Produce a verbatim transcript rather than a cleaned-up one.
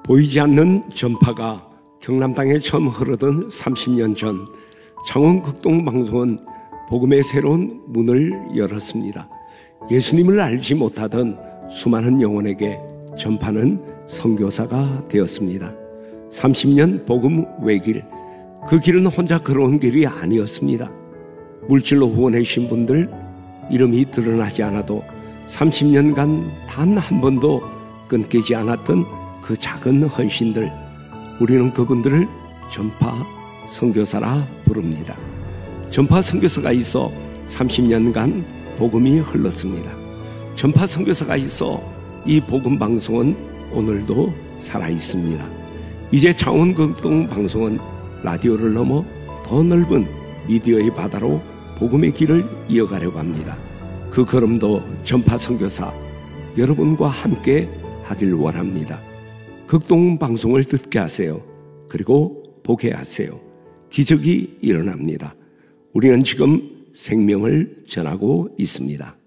보이지 않는 전파가 경남 땅에 처음 흐르던 삼십 년 전 창원극동방송은 복음의 새로운 문을 열었습니다. 예수님을 알지 못하던 수많은 영혼에게 전파는 선교사가 되었습니다. 삼십 년 복음 외길, 그 길은 혼자 걸어온 길이 아니었습니다. 물질로 후원해주신 분들 이름이 드러나지 않아도 삼십 년간 단 한 번도 끊기지 않았던 그 작은 헌신들, 우리는 그분들을 전파 선교사라 부릅니다. 전파 선교사가 있어 삼십 년간 복음이 흘렀습니다. 전파 선교사가 있어 이 복음 방송은 오늘도 살아있습니다. 이제 창원극동 방송은 라디오를 넘어 더 넓은 미디어의 바다로 복음의 길을 이어가려고 합니다. 그 걸음도 전파 선교사 여러분과 함께 하길 원합니다. 극동 방송을 듣게 하세요. 그리고 보게 하세요. 기적이 일어납니다. 우리는 지금 생명을 전하고 있습니다.